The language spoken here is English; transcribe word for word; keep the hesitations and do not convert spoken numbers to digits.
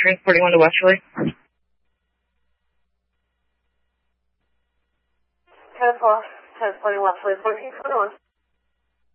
transporting one to Westerly. ten four, transporting Westerly, fourteen twenty-one.